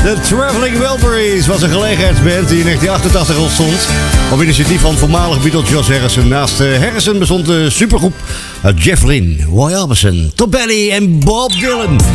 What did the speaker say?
De Traveling Wilburys was een gelegenheidsband die in 1988 ontstond. Op initiatief van voormalig Beatle George Harrison. Naast Harrison bestond de supergroep Jeff Lynne, Roy Orbison, Tom Petty en Bob Dylan.